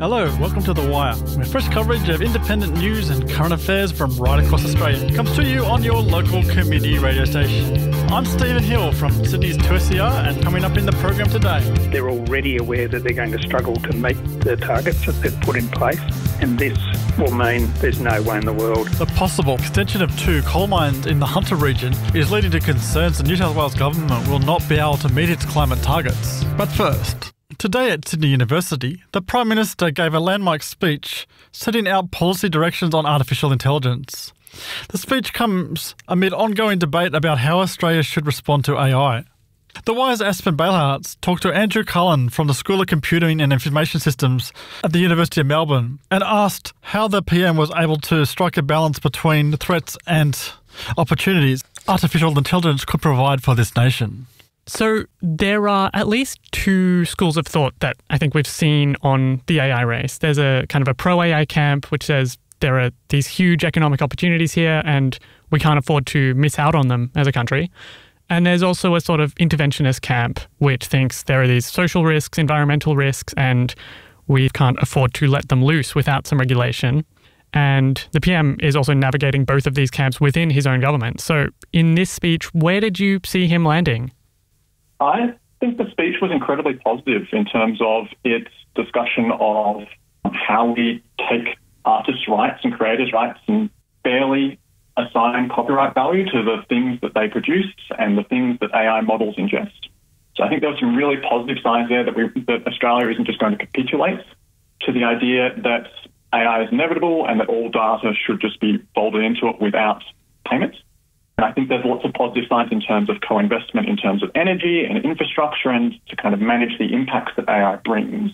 Hello, welcome to The Wire, where fresh coverage of independent news and current affairs from right across Australia comes to you on your local community radio station. I'm Stephen Hill from Sydney's 2SER, and coming up in the program today. They're already aware that they're going to struggle to meet the targets that they've put in place, and this will mean there's no way in the world. The possible extension of 2 coal mines in the Hunter region is leading to concerns the New South Wales government will not be able to meet its climate targets. But first, today at Sydney University, the Prime Minister gave a landmark speech setting out policy directions on artificial intelligence. The speech comes amid ongoing debate about how Australia should respond to AI. The Wire's Aspen Bailharts talked to Andrew Cullen from the School of Computing and Information Systems at the University of Melbourne and asked how the PM was able to strike a balance between threats and opportunities artificial intelligence could provide for this nation. So there are at least 2 schools of thought that I think we've seen on the AI race. There's a kind of a pro-AI camp which says there are these huge economic opportunities here and we can't afford to miss out on them as a country. And there's also a sort of interventionist camp which thinks there are these social risks, environmental risks, and we can't afford to let them loose without some regulation. And the PM is also navigating both of these camps within his own government. So in this speech, where did you see him landing? I think the speech was incredibly positive in terms of its discussion of how we take artists' rights and creators' rights and fairly assign copyright value to the things that they produce and the things that AI models ingest. So I think there were some really positive signs there that Australia isn't just going to capitulate to the idea that AI is inevitable and that all data should just be folded into it without payment. And I think there's lots of positive signs in terms of co-investment, in terms of energy and infrastructure, and to kind of manage the impacts that AI brings.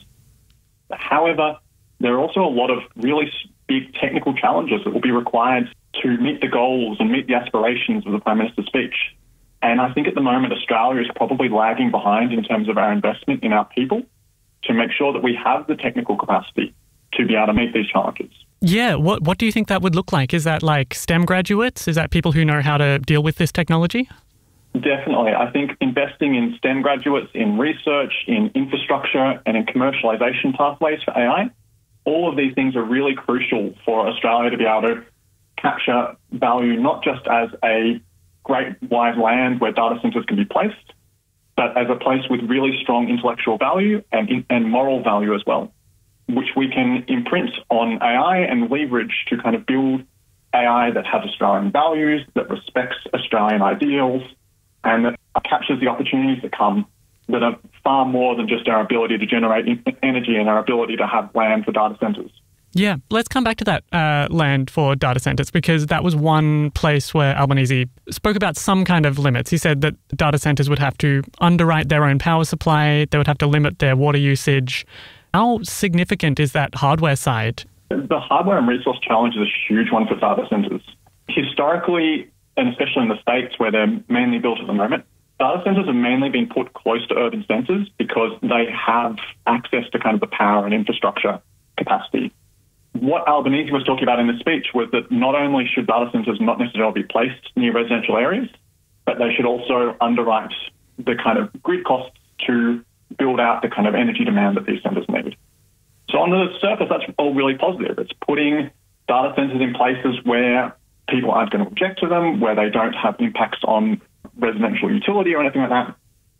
However, there are also a lot of really big technical challenges that will be required to meet the goals and meet the aspirations of the Prime Minister's speech. And I think at the moment, Australia is probably lagging behind in terms of our investment in our people to make sure that we have the technical capacity to be able to meet these challenges. Yeah, what do you think that would look like? Is that like STEM graduates? Is that people who know how to deal with this technology? Definitely. I think investing in STEM graduates, in research, in infrastructure, and in commercialisation pathways for AI, all of these things are really crucial for Australia to be able to capture value not just as a great wide land where data centres can be placed, but as a place with really strong intellectual value and moral value as well, which we can imprint on AI and leverage to kind of build AI that has Australian values, that respects Australian ideals, and that captures the opportunities that come that are far more than just our ability to generate energy and our ability to have land for data centres. Yeah, let's come back to that land for data centres, because that was one place where Albanese spoke about some kind of limits. He said that data centres would have to underwrite their own power supply, they would have to limit their water usage. How significant is that hardware side? The hardware and resource challenge is a huge one for data centres. Historically, and especially in the States where they're mainly built at the moment, data centres have mainly been put close to urban centres because they have access to kind of the power and infrastructure capacity. What Albanese was talking about in the speech was that not only should data centres not necessarily be placed near residential areas, but they should also underwrite the kind of grid costs to build out the kind of energy demand that these centres need. So on the surface, that's all really positive. It's putting data centres in places where people aren't going to object to them, where they don't have impacts on residential utility or anything like that.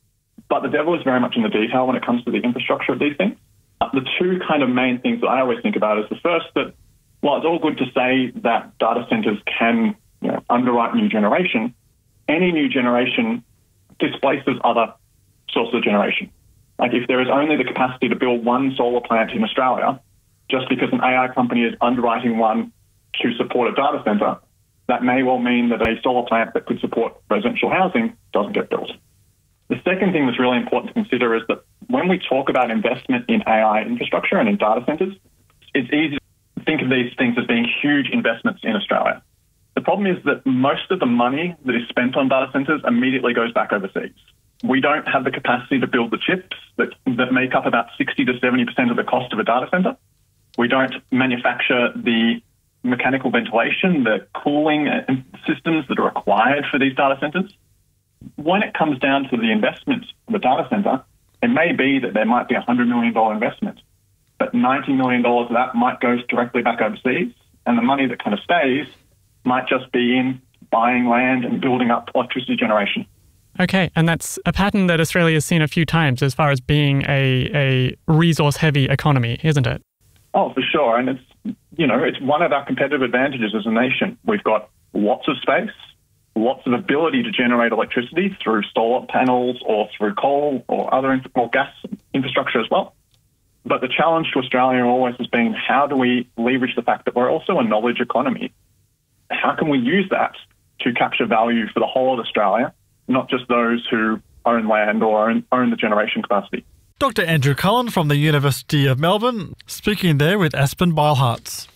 But the devil is very much in the detail when it comes to the infrastructure of these things. The 2 kind of main things that I always think about is the first, that while it's all good to say that data centres can underwrite new generation, any new generation displaces other sources of generation. Like if there is only the capacity to build one solar plant in Australia, just because an AI company is underwriting one to support a data centre, that may well mean that a solar plant that could support residential housing doesn't get built. The second thing that's really important to consider is that when we talk about investment in AI infrastructure and in data centres, it's easy to think of these things as being huge investments in Australia. The problem is that most of the money that is spent on data centres immediately goes back overseas. We don't have the capacity to build the chips that make up about 60 to 70% of the cost of a data centre. We don't manufacture the mechanical ventilation, the cooling systems that are required for these data centres. When it comes down to the investment of a data centre, it may be that there might be a $100 million investment. but $90 million of that might go directly back overseas, and the money that kind of stays might just be in buying land and building up electricity generation. Okay, and that's a pattern that Australia has seen a few times as far as being a resource-heavy economy, isn't it? Oh, for sure. And it's one of our competitive advantages as a nation. We've got lots of space, lots of ability to generate electricity through solar panels or through coal or other or gas infrastructure as well. But the challenge to Australia always has been, how do we leverage the fact that we're also a knowledge economy? How can we use that to capture value for the whole of Australia, not just those who own land or own the generation capacity? Dr. Andrew Cullen from the University of Melbourne, speaking there with Aspen Beilhartz.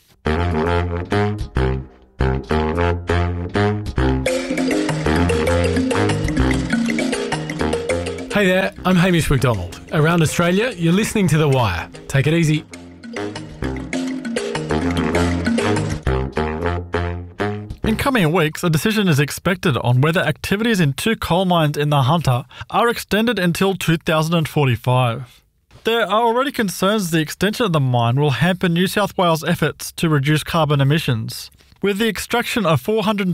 Hey there, I'm Hamish McDonald. Around Australia, you're listening to The Wire. Take it easy. In coming weeks, a decision is expected on whether activities in 2 coal mines in the Hunter are extended until 2045. There are already concerns the extension of the mine will hamper New South Wales' efforts to reduce carbon emissions, with the extraction of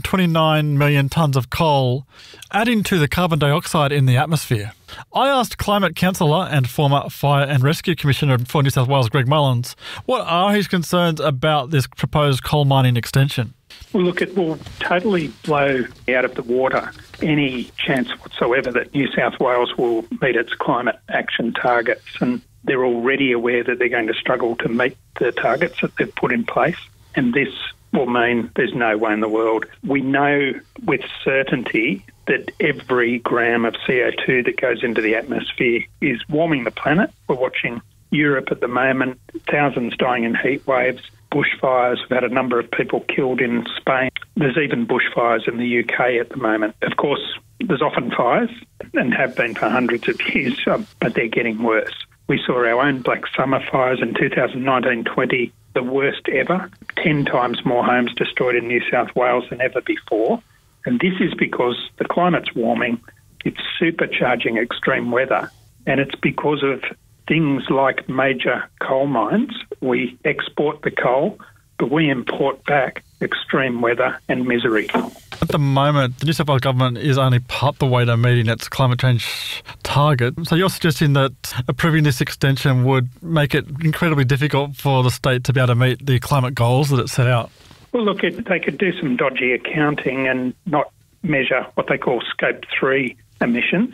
429 million tonnes of coal adding to the carbon dioxide in the atmosphere. I asked Climate Councillor and former Fire and Rescue Commissioner for New South Wales, Greg Mullins, what are his concerns about this proposed coal mining extension? Well, look, it will totally blow out of the water any chance whatsoever that New South Wales will meet its climate action targets, and they're already aware that they're going to struggle to meet the targets that they've put in place, and this will mean there's no way in the world. We know with certainty that every gram of CO2 that goes into the atmosphere is warming the planet. We're watching Europe at the moment, thousands dying in heat waves, bushfires. We've had a number of people killed in Spain. There's even bushfires in the UK at the moment. Of course, there's often fires and have been for hundreds of years, but they're getting worse. We saw our own Black Summer fires in 2019-20, the worst ever, 10 times more homes destroyed in New South Wales than ever before. And this is because the climate's warming, it's supercharging extreme weather, and it's because of things like major coal mines. We export the coal, but we import back extreme weather and misery. At the moment, the New South Wales government is only part the way to meeting its climate change target. So you're suggesting that approving this extension would make it incredibly difficult for the state to be able to meet the climate goals that it set out? Well, look, they could do some dodgy accounting and not measure what they call Scope 3 emissions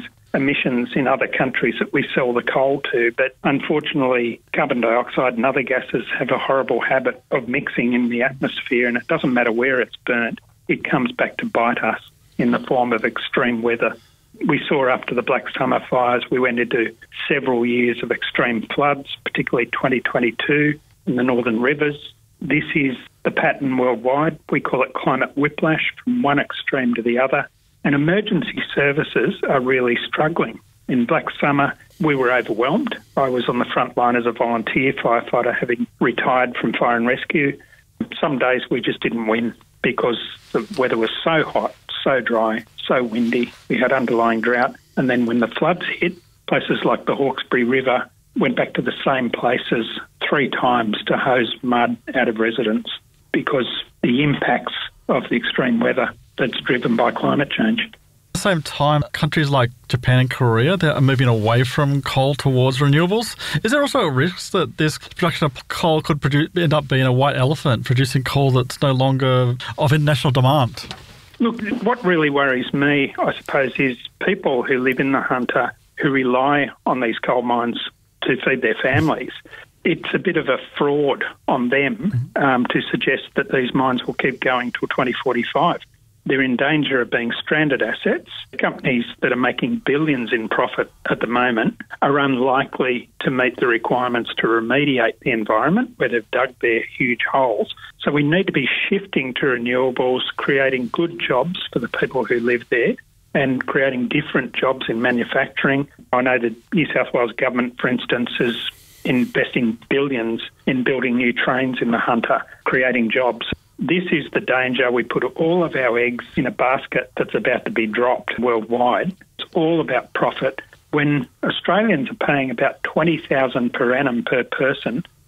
in other countries that we sell the coal to. But unfortunately, carbon dioxide and other gases have a horrible habit of mixing in the atmosphere, and it doesn't matter where it's burnt, it comes back to bite us in the form of extreme weather. We saw after the Black Summer fires, we went into several years of extreme floods, particularly 2022 in the northern rivers. This is the pattern worldwide. We call it climate whiplash, from one extreme to the other. And emergency services are really struggling. In Black Summer, we were overwhelmed. I was on the front line as a volunteer firefighter, having retired from fire and rescue. Some days we just didn't win because the weather was so hot, so dry, so windy. We had underlying drought. And then when the floods hit, places like the Hawkesbury River went back to the same places 3 times to hose mud out of residents because the impacts of the extreme weather that's driven by climate change. At the same time, countries like Japan and Korea, they are moving away from coal towards renewables. Is there also a risk that this production of coal could end up being a white elephant, producing coal that's no longer of international demand? Look, what really worries me, I suppose, is people who live in the Hunter who rely on these coal mines to feed their families. It's a bit of a fraud on them to suggest that these mines will keep going till 2045. They're in danger of being stranded assets. Companies that are making billions in profit at the moment are unlikely to meet the requirements to remediate the environment where they've dug their huge holes. So we need to be shifting to renewables, creating good jobs for the people who live there and creating different jobs in manufacturing. I know the New South Wales government, for instance, is investing billions in building new trains in the Hunter, creating jobs. This is the danger. We put all of our eggs in a basket that's about to be dropped worldwide. It's all about profit. When Australians are paying about $20,000 per annum per person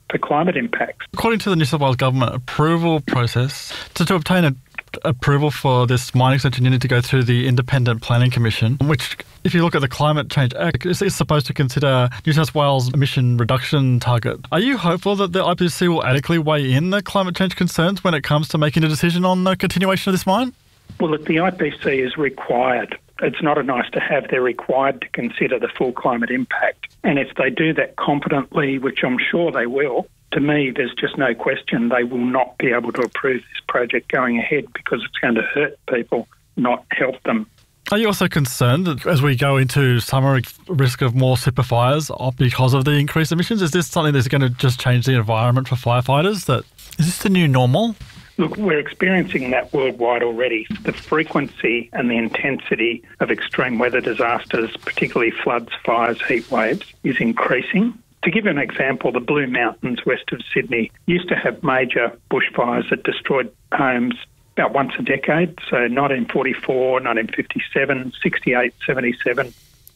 for climate impacts. According to the New South Wales Government approval process, to obtain approval for this mine extension, you need to go through the Independent Planning Commission, which, if you look at the Climate Change Act, is supposed to consider New South Wales emission reduction target. Are you hopeful that the IPCC will adequately weigh in the climate change concerns when it comes to making a decision on the continuation of this mine? Well, look, the IPCC is required. It's not a nice to have. They're required to consider the full climate impact. And if they do that competently, which I'm sure they will, to me, there's just no question they will not be able to approve this project going ahead because it's going to hurt people, not help them. Are you also concerned that as we go into summer, risk of more super fires because of the increased emissions? Is this something that's going to just change the environment for firefighters? Is this the new normal? Look, we're experiencing that worldwide already. The frequency and the intensity of extreme weather disasters, particularly floods, fires, heat waves, is increasing. To give you an example, the Blue Mountains west of Sydney used to have major bushfires that destroyed homes about once a decade. So 1944, 1957, 68, 77,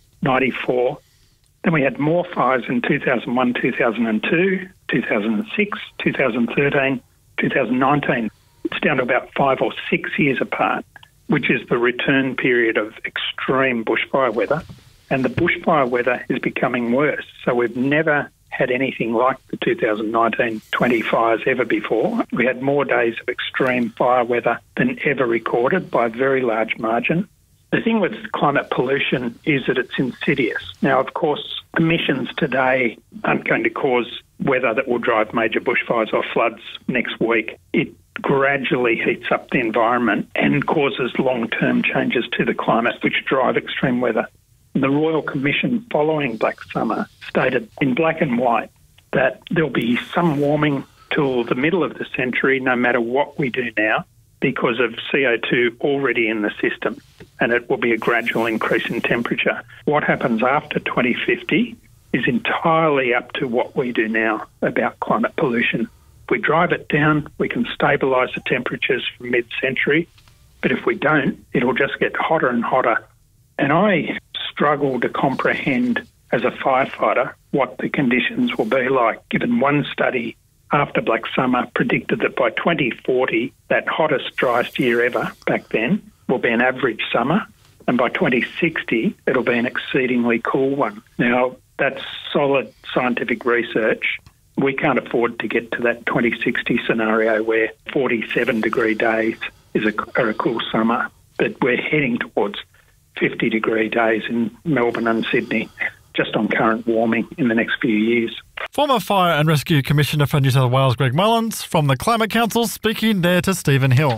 94. Then we had more fires in 2001, 2002, 2006, 2013, 2019. It's down to about 5 or 6 years apart, which is the return period of extreme bushfire weather. And the bushfire weather is becoming worse. So we've never had anything like the 2019-20 fires ever before. We had more days of extreme fire weather than ever recorded by a very large margin. The thing with climate pollution is that it's insidious. Now, of course, emissions today aren't going to cause weather that will drive major bushfires or floods next week. It gradually heats up the environment and causes long-term changes to the climate which drive extreme weather. The Royal Commission following Black Summer stated in black and white that there'll be some warming till the middle of the century no matter what we do now because of CO2 already in the system, and it will be a gradual increase in temperature. What happens after 2050 is entirely up to what we do now about climate pollution. If we drive it down, we can stabilise the temperatures from mid-century, but if we don't, it'll just get hotter and hotter. And I struggle to comprehend as a firefighter what the conditions will be like, given one study after Black Summer predicted that by 2040, that hottest, driest year ever back then will be an average summer, and by 2060, it'll be an exceedingly cool one. Now, that's solid scientific research. We can't afford to get to that 2060 scenario where 47-degree days are a cool summer, but we're heading towards 50-degree days in Melbourne and Sydney just on current warming in the next few years. Former Fire and Rescue Commissioner for New South Wales, Greg Mullins, from the Climate Council, speaking there to Stephen Hill.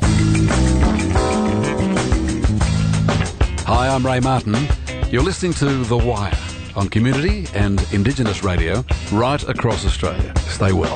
Hi, I'm Ray Martin. You're listening to The Wire on Community and Indigenous radio right across Australia. Stay well.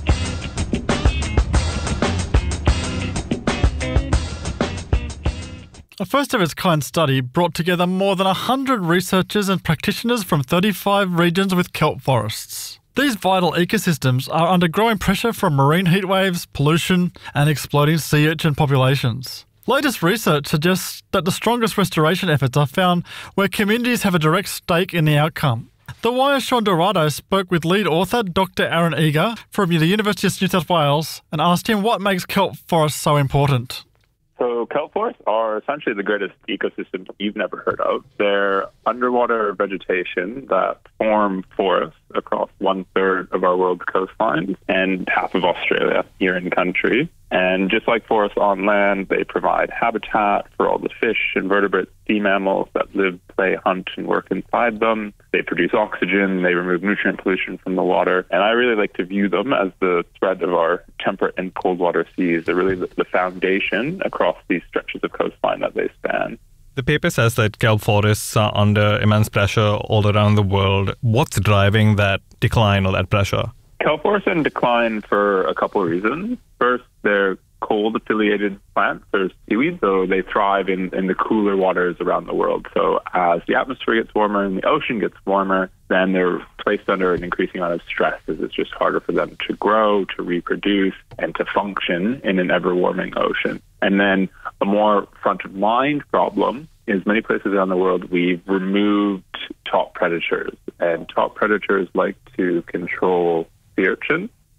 A first-of-its-kind study brought together more than 100 researchers and practitioners from 35 regions with kelp forests. These vital ecosystems are under growing pressure from marine heatwaves, pollution, and exploding sea urchin populations. Latest research suggests that the strongest restoration efforts are found where communities have a direct stake in the outcome. The Wire's Sean Dorado spoke with lead author Dr. Aaron Eager from the University of New South Wales and asked him what makes kelp forests so important. So kelp forests are essentially the greatest ecosystems you've never heard of. They're underwater vegetation that form forests across 1/3 of our world's coastlines and half of Australia here in country. And just like forests on land, they provide habitat for all the fish, invertebrates, sea mammals that live, play, hunt, and work inside them. They produce oxygen, they remove nutrient pollution from the water. And I really like to view them as the thread of our temperate and cold water seas. They're really the foundation across these stretches of coastline that they span. The paper says that kelp forests are under immense pressure all around the world. What's driving that decline or that pressure? Kelp forests are in decline for a couple of reasons. First, they're cold-affiliated plants. They're seaweed, so they thrive in the cooler waters around the world. So as the atmosphere gets warmer and the ocean gets warmer, then they're placed under an increasing amount of stress as it's just harder for them to grow, to reproduce, and to function in an ever-warming ocean. And then a more front-of-mind problem is many places around the world we've removed top predators. And top predators like to control sea urchin.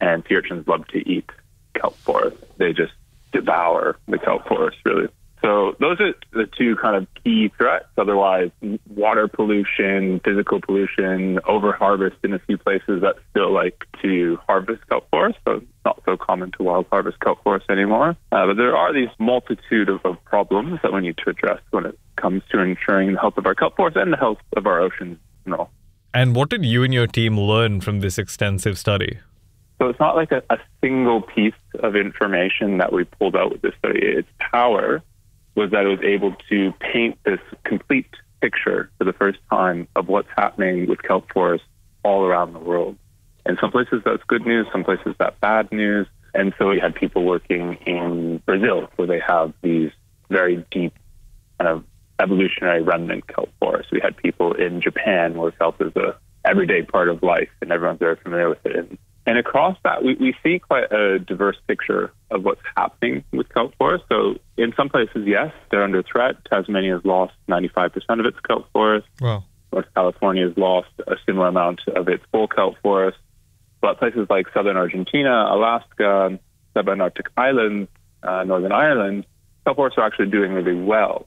and sea urchins love to eat kelp forests. They just devour the kelp forest, really. So those are the two kind of key threats. Otherwise, water pollution, physical pollution, over-harvest in a few places that still like to harvest kelp forests. So it's not so common to wild harvest kelp forests anymore. But there are these multitude of problems that we need to address when it comes to ensuring the health of our kelp forests and the health of our oceans in general. And what did you and your team learn from this extensive study? So it's not like a single piece of information that we pulled out with this study. Its power was that it was able to paint this complete picture for the first time of what's happening with kelp forests all around the world. In some places that's good news, some places that's bad news. And so we had people working in Brazil where they have these very deep kind of evolutionary remnant kelp forests. We had people in Japan where kelp is a everyday part of life and everyone's very familiar with it. And across that, we see quite a diverse picture of what's happening with kelp forests. So in some places, yes, they're under threat. Tasmania has lost 95% of its kelp forest. Wow. North California has lost a similar amount of its full kelp forest. But places like southern Argentina, Alaska, subantarctic islands, Northern Ireland, kelp forests are actually doing really well.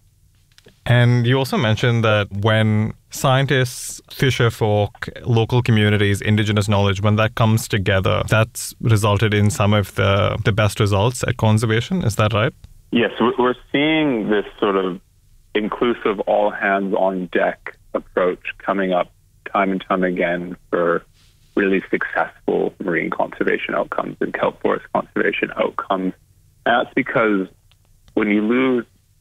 And you also mentioned that when scientists, fisherfolk, local communities, indigenous knowledge, when that comes together, that's resulted in some of the best results at conservation. Is that right? Yes, we're seeing this sort of inclusive, all-hands-on-deck approach coming up time and time again for really successful marine conservation outcomes and kelp forest conservation outcomes. And that's because when you lose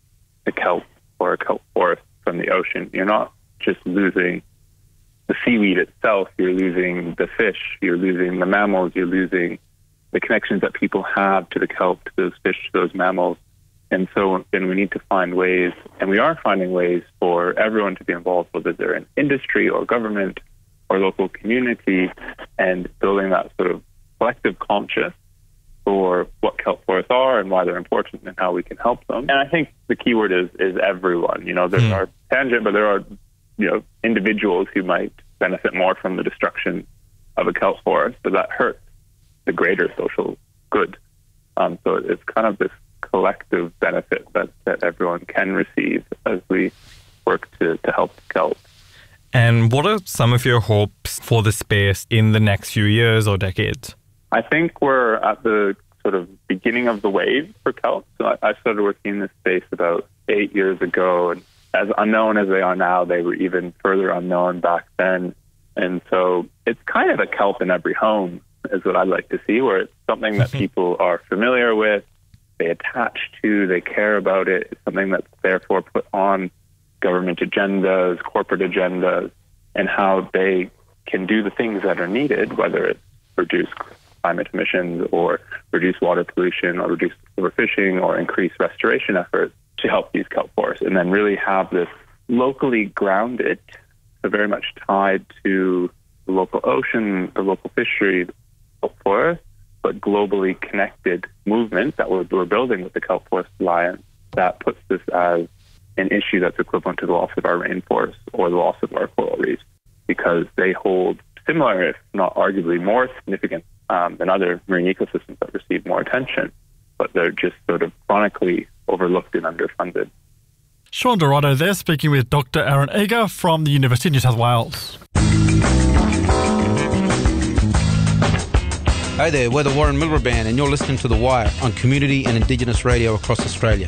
a kelp or a kelp forest from the ocean, you're not just losing the seaweed itself, you're losing the fish, you're losing the mammals, you're losing the connections that people have to the kelp, to those fish, to those mammals. And so then we need to find ways, and we are finding ways for everyone to be involved, whether they're in industry or government or local community, and building that sort of collective conscious for what kelp forests are and why they're important and how we can help them. And I think the key word is everyone. There are tangent, but there are individuals who might benefit more from the destruction of a kelp forest, but that hurts the greater social good. So it's kind of this collective benefit that everyone can receive as we work to help kelp. And what are some of your hopes for the space in the next few years or decades? I think we're at the sort of beginning of the wave for kelp. So I started working in this space about 8 years ago, and as unknown as they are now, they were even further unknown back then. And so it's kind of a kelp in every home is what I'd like to see, where it's something that people are familiar with, they attach to, they care about it. It's something that's therefore put on government agendas, corporate agendas, and how they can do the things that are needed, whether it's reduce climate emissions or reduce water pollution or reduce overfishing or increase restoration efforts to help these kelp forests, and then really have this locally grounded, so very much tied to the local ocean, the local fishery, the kelp forest, but globally connected movement that we're building with the Kelp Forest Alliance that puts this as an issue that's equivalent to the loss of our rainforests or the loss of our coral reefs, because they hold similar, if not arguably more significant than other marine ecosystems that receive more attention, but they're just sort of chronically overlooked and underfunded. Sean Dorado there, speaking with Dr. Aaron Eager from the University of New South Wales. Hey there, we're the Warren Miller Band, and you're listening to The Wire on community and Indigenous radio across Australia.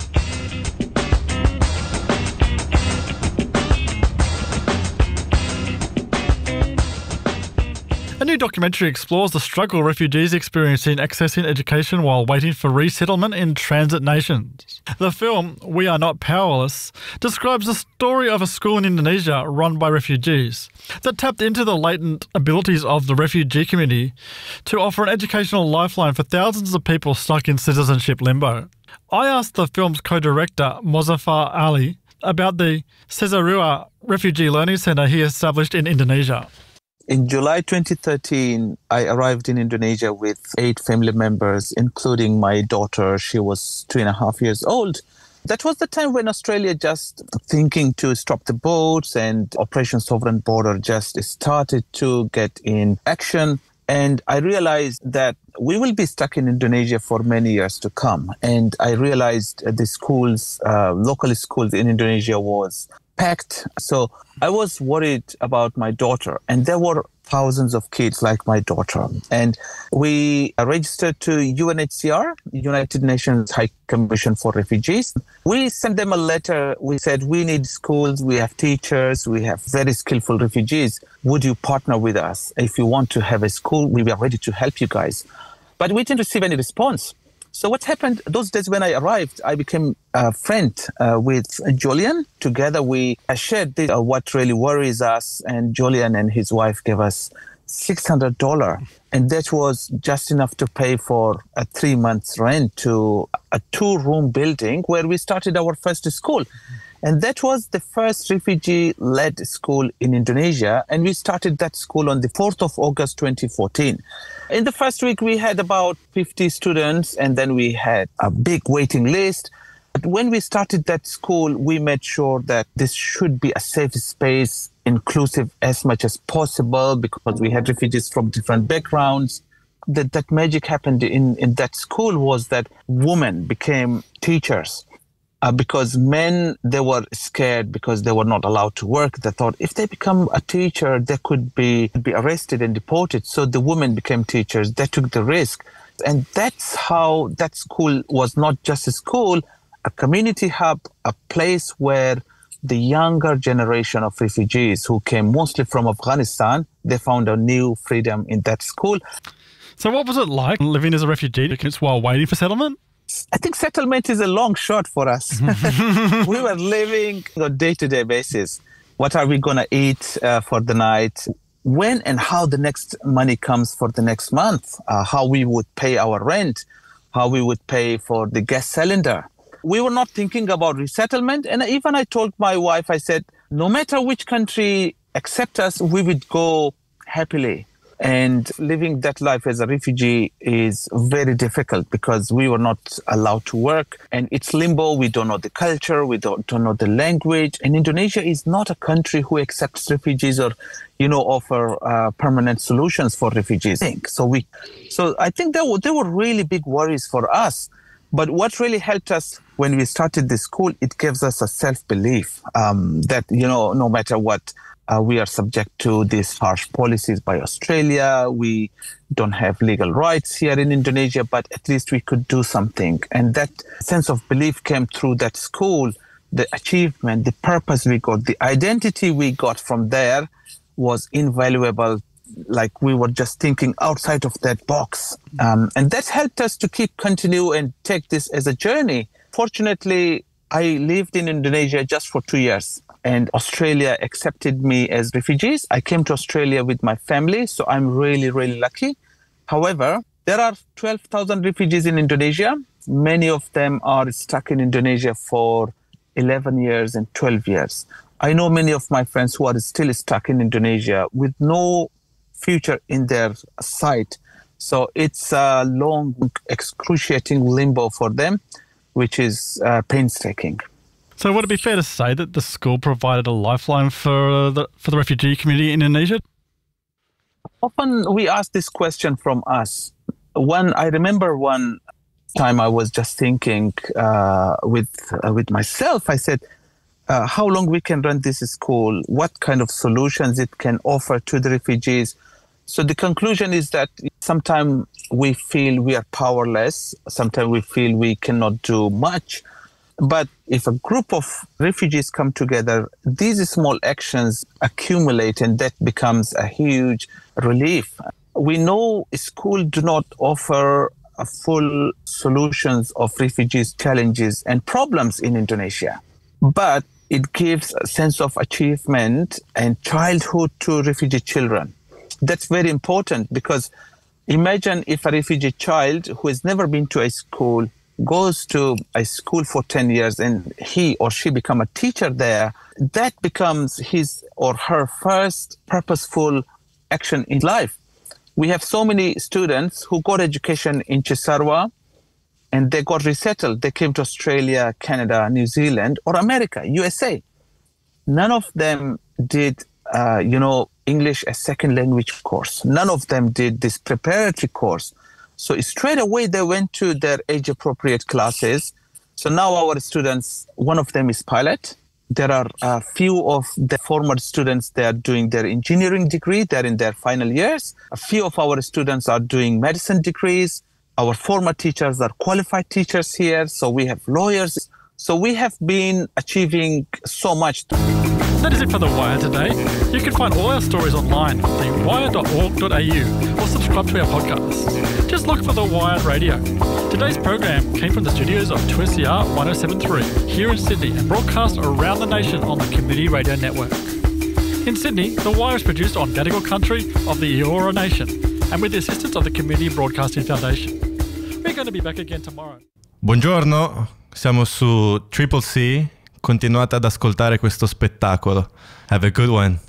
A new documentary explores the struggle refugees experience in accessing education while waiting for resettlement in transit nations. The film, We Are Not Powerless, describes the story of a school in Indonesia run by refugees that tapped into the latent abilities of the refugee community to offer an educational lifeline for thousands of people stuck in citizenship limbo. I asked the film's co-director, Mozaffar Ali, about the Cisarua Refugee Learning Centre he established in Indonesia. In July 2013, I arrived in Indonesia with 8 family members, including my daughter. She was 2.5 years old. That was the time when Australia just thinking to stop the boats, and Operation Sovereign Border just started to get in action. And I realized that we will be stuck in Indonesia for many years to come. And I realized the schools, local schools in Indonesia was packed. So I was worried about my daughter. And there were thousands of kids like my daughter. And we registered to UNHCR, United Nations High Commission for Refugees. We sent them a letter. We said, we need schools, we have teachers, we have very skillful refugees. Would you partner with us? If you want to have a school, we are ready to help you guys. But we didn't receive any response. So what happened those days when I arrived, I became a friend with Julian. Together we shared what really worries us, and Julian and his wife gave us $600. And that was just enough to pay for a 3 months rent to a 2-room building where we started our first school. And that was the first refugee-led school in Indonesia. And we started that school on the 4th of August, 2014. In the first week, we had about 50 students, and then we had a big waiting list. But when we started that school, we made sure that this should be a safe space, inclusive as much as possible, because we had refugees from different backgrounds. That magic happened in that school was that women became teachers. Because men, they were scared because they were not allowed to work. They thought if they become a teacher, they could be arrested and deported. So the women became teachers. They took the risk. And that's how that school was not just a school, a community hub, a place where the younger generation of refugees who came mostly from Afghanistan, they found a new freedom in that school. So what was it like living as a refugee while waiting for settlement? I think settlement is a long shot for us. We were living on a day-to-day basis. What are we going to eat for the night? When and how the next money comes for the next month? How we would pay our rent? How we would pay for the gas cylinder? We were not thinking about resettlement. And even I told my wife, I said, no matter which country accepts us, we would go happily. And living that life as a refugee is very difficult because we were not allowed to work. And it's limbo. We don't know the culture. We don't know the language. And Indonesia is not a country who accepts refugees or, offer permanent solutions for refugees. So I think there were really big worries for us. But what really helped us when we started the school, it gives us a self-belief that, no matter what, we are subject to these harsh policies by Australia. We don't have legal rights here in Indonesia, but at least we could do something. And that sense of belief came through that school. The achievement, the purpose we got, the identity we got from there was invaluable. Like we were just thinking outside of that box. And that helped us to continue and take this as a journey. Fortunately, I lived in Indonesia just for 2 years. And Australia accepted me as refugees. I came to Australia with my family, so I'm really, really lucky. However, there are 12,000 refugees in Indonesia. Many of them are stuck in Indonesia for 11 years and 12 years. I know many of my friends who are still stuck in Indonesia with no future in their sight. So it's a long, excruciating limbo for them, which is painstaking. So would it be fair to say that the school provided a lifeline for the refugee community in Indonesia? Often we ask this question from us. I remember one time I was just thinking with myself. I said, how long we can run this school? What kind of solutions it can offer to the refugees? So the conclusion is that sometimes we feel we are powerless. Sometimes we feel we cannot do much. But if a group of refugees come together, these small actions accumulate and that becomes a huge relief. We know schools do not offer a full solutions of refugees' challenges and problems in Indonesia, but it gives a sense of achievement and childhood to refugee children. That's very important because imagine if a refugee child who has never been to a school goes to a school for 10 years and he or she become a teacher there, that becomes his or her first purposeful action in life. We have so many students who got education in Cisarua and they got resettled. They came to Australia, Canada, New Zealand, or America, USA. None of them did, English as second language course. None of them did this preparatory course. So straight away, they went to their age-appropriate classes. So now our students, one of them is pilot. There are a few of the former students, they are doing their engineering degree. They're in their final years. A few of our students are doing medicine degrees. Our former teachers are qualified teachers here. So we have lawyers. So we have been achieving so much. That is it for The Wire today. You can find all our stories online at thewire.org.au or subscribe to our podcast. Just look for The Wire Radio. Today's program came from the studios of 2SER 107.3 here in Sydney and broadcast around the nation on the Community Radio Network. In Sydney, The Wire is produced on Gadigal country of the Eora Nation and with the assistance of the Community Broadcasting Foundation. We're going to be back again tomorrow. Buongiorno, siamo su Triple C. Continuate ad ascoltare questo spettacolo. Have a good one.